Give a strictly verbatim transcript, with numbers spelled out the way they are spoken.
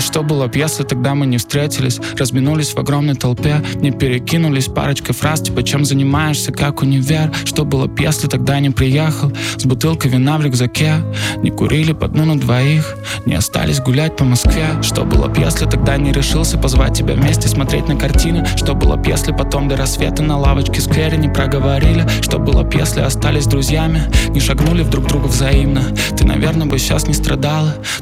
А что было б, если тогда мы не встретились, разминулись в огромной толпе, не перекинулись парочкой фраз типа «Чем занимаешься, как универ?» Что было б, если тогда не приехал с бутылкой вина в рюкзаке, не курили по дну на двоих, не остались гулять по Москве? Что было б, если тогда не решился позвать тебя вместе смотреть на картины? Что было б, если потом до рассвета на лавочке в сквере не проговорили? Что было б, если остались друзьями, не шагнули в друг друга взаимно? Ты, наверное, бы сейчас не страдала,